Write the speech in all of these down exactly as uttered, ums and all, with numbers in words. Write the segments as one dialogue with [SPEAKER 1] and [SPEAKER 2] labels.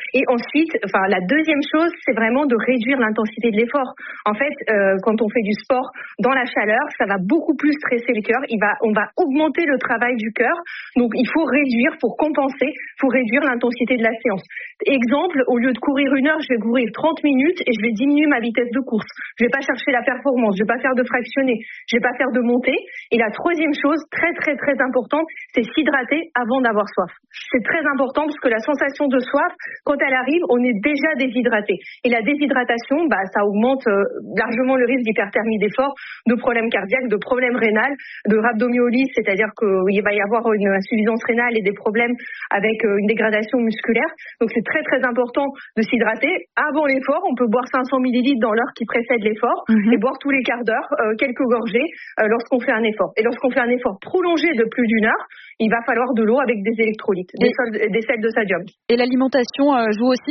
[SPEAKER 1] Et ensuite, enfin, la deuxième chose, c'est vraiment de réduire l'intensité de l'effort. En fait, euh, quand on fait du sport dans la chaleur, ça va beaucoup plus stresser le cœur. Il va, on va augmenter le travail du cœur. Donc, il faut réduire pour compenser, il faut réduire l'intensité de la séance. Exemple, au lieu de courir une heure, je vais courir trente minutes et je vais diminuer ma vitesse de course. Je vais pas chercher la performance, je vais pas faire de fractionné, je vais pas faire de montée. Et la troisième chose, très très très importante, c'est s'hydrater avant d'avoir soif. C'est très important parce que la sensation de soif, quand elle arrive, on est déjà déshydraté. Et la déshydratation, bah, ça augmente euh, largement le risque d'hyperthermie d'effort, de problèmes cardiaques, de problèmes rénals, de rhabdomyolyse, c'est-à-dire qu'il va y avoir une insuffisance rénale et des problèmes avec euh, une dégradation musculaire. Donc c'est très très important de s'hydrater. Avant l'effort, on peut boire cinq cents millilitres dans l'heure qui précède l'effort mmh. et boire tous les quarts d'heure euh, quelques gorgées euh, lorsqu'on fait un effort. Et lorsqu'on fait un effort prolongé de plus d'une heure, il va falloir de l'eau avec des électrolytes, des, sol, des sels de sodium.
[SPEAKER 2] Et l'alimentation euh, joue aussi ?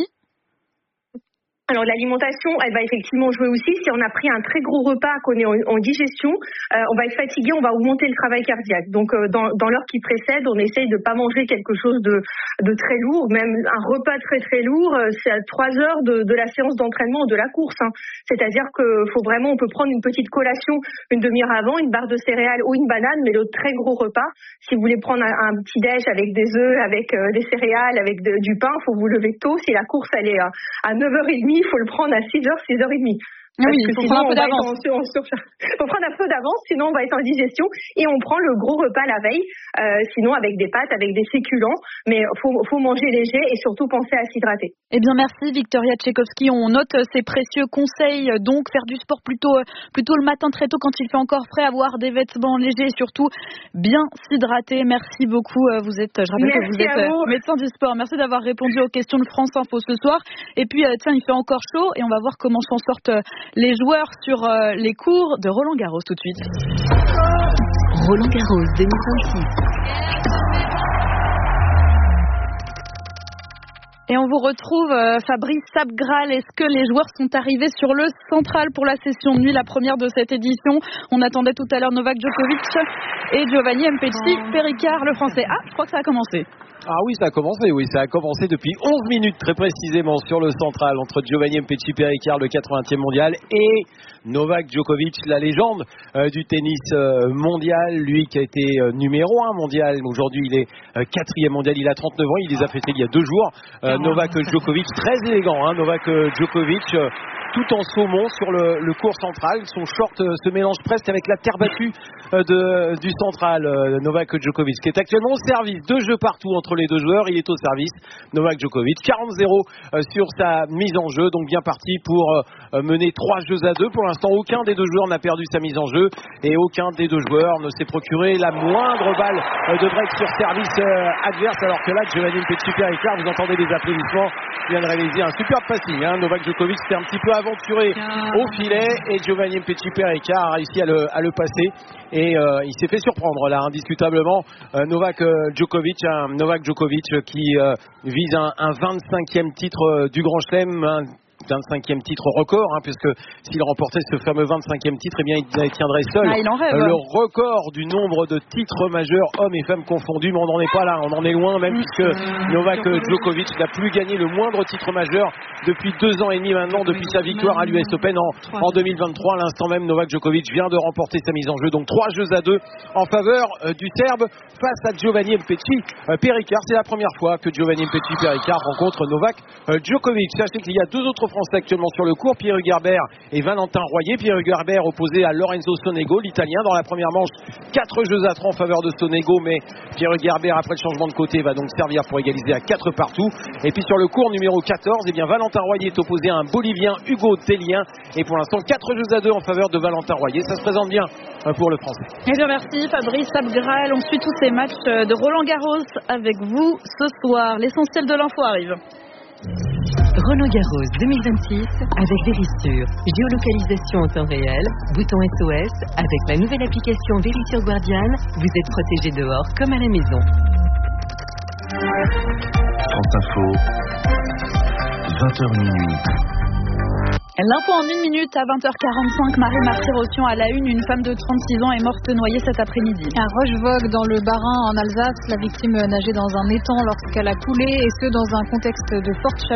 [SPEAKER 1] Alors l'alimentation, elle va effectivement jouer aussi. Si on a pris un très gros repas, qu'on est en, en digestion, euh, on va être fatigué, on va augmenter le travail cardiaque. Donc euh, dans, dans l'heure qui précède, on essaye de pas manger quelque chose de, de très lourd. Même un repas très très lourd, euh, c'est à trois heures de, de la séance d'entraînement ou de la course. Hein. C'est-à-dire que faut vraiment, on peut prendre une petite collation une demi-heure avant, une barre de céréales ou une banane, mais le très gros repas, si vous voulez prendre un, un petit déj avec des œufs, avec euh, des céréales, avec de, du pain, faut vous lever tôt. Si la course elle est à, à neuf heures trente, il faut le prendre à six heures, six heures trente.
[SPEAKER 2] Oui, il faut prendre un peu d'avance.
[SPEAKER 1] Il faut prendre un peu d'avance, sinon on va être en digestion et on prend le gros repas la veille, euh, sinon avec des pâtes, avec des féculents, mais faut, faut manger léger et surtout penser à s'hydrater.
[SPEAKER 2] Eh bien merci Victoria Tchaikovsky, on note ces précieux conseils, donc faire du sport plutôt, plutôt le matin très tôt quand il fait encore frais, avoir des vêtements légers et surtout bien s'hydrater. Merci beaucoup, vous êtes, je rappelle
[SPEAKER 1] merci
[SPEAKER 2] que vous êtes
[SPEAKER 1] vous.
[SPEAKER 2] médecin du sport, merci d'avoir répondu aux questions de France Info ce soir. Et puis tiens, il fait encore chaud et on va voir comment s'en sortent les joueurs sur euh, les cours de Roland Garros tout de suite.
[SPEAKER 3] Roland Garros deux mille vingt-six.
[SPEAKER 2] Et on vous retrouve euh, Fabrice Sabgral. Est-ce que les joueurs sont arrivés sur le central pour la session de nuit, la première de cette édition? On attendait tout à l'heure Novak Djokovic et Giovanni Mpetshi Perricard, le français. Ah, je crois que ça a commencé.
[SPEAKER 4] Ah oui, ça a commencé, oui, ça a commencé depuis onze minutes très précisément sur le central entre Giovanni Mpetshi Perricard, le quatre-vingtième mondial, et Novak Djokovic, la légende euh, du tennis euh, mondial, lui qui a été euh, numéro un mondial, aujourd'hui il est euh, quatrième mondial, il a trente-neuf ans, il les a fêtés il y a deux jours. Euh, Novak Djokovic, très élégant, hein, Novak Djokovic. Euh, tout en saumon sur le, le court central. Son short euh, se mélange presque avec la terre battue euh, de, du central, euh, Novak Djokovic, qui est actuellement au service. Deux jeux partout entre les deux joueurs. Il est au service, Novak Djokovic. quarante zéro euh, sur sa mise en jeu. Donc bien parti pour euh, mener trois jeux à deux. Pour l'instant, aucun des deux joueurs n'a perdu sa mise en jeu. Et aucun des deux joueurs ne s'est procuré la moindre balle euh, de break sur service euh, adverse. Alors que là, Giovanni Mpetshi Perricard, vous entendez des applaudissements, il vient de réaliser un superbe passing. Hein. Novak Djokovic s'est un petit peu aventuré au filet et Giovanni Mpetshi Perricard a réussi à le, à le passer et euh, il s'est fait surprendre là indiscutablement. euh, Novak euh, Djokovic un Novak Djokovic qui euh, vise un, un vingt-cinquième titre euh, du Grand Chelem, un vingt-cinquième titre record, hein, puisque s'il remportait ce fameux vingt-cinquième titre, eh bien il tiendrait seul
[SPEAKER 2] ah, il en rêve,
[SPEAKER 4] euh, le
[SPEAKER 2] hein.
[SPEAKER 4] record du nombre de titres majeurs hommes et femmes confondus, mais on n'en est pas là, on en est loin même, puisque Novak Djokovic n'a plus gagné le moindre titre majeur depuis deux ans et demi maintenant, depuis sa victoire à l'U S Open en, en deux mille vingt-trois. À l'instant même, Novak Djokovic vient de remporter sa mise en jeu, donc trois jeux à deux en faveur euh, du Serbe face à Giovanni Mpetshi euh, Perricard. C'est la première fois que Giovanni Mpetshi Perricard rencontre Novak euh, Djokovic. Sachez qu'il y a deux autres Français actuellement sur le court, Pierre-Hugues Herbert et Valentin Royer. Pierre-Hugues Herbert opposé à Lorenzo Sonego, l'Italien. Dans la première manche, quatre jeux à trois en faveur de Sonego, mais Pierre-Hugues Herbert, après le changement de côté, va donc servir pour égaliser à quatre partout. Et puis sur le court numéro quatorze, eh bien Valentin Royer est opposé à un Bolivien, Hugo Tellien. Et pour l'instant, quatre jeux à deux en faveur de Valentin Royer. Ça se présente bien pour le Français.
[SPEAKER 2] Et bien merci Fabrice Sabgral. On suit tous ces matchs de Roland Garros avec vous ce soir. L'essentiel de l'info arrive.
[SPEAKER 3] Roland Garros deux mille vingt-six avec Verisure. Géolocalisation en temps réel, bouton S O S. Avec la nouvelle application Verisure Guardian, vous êtes protégé dehors comme à la maison.
[SPEAKER 5] France Info, vingt heures minuit.
[SPEAKER 2] L'info en une minute à vingt heures quarante-cinq. Marie Marty-Rossian à la une. Une femme de trente-six ans est morte noyée cet après-midi.
[SPEAKER 6] À Rochevogue, dans le Bas-Rhin, en Alsace, la victime nageait dans un étang lorsqu'elle a coulé, et ce dans un contexte de forte chaleur.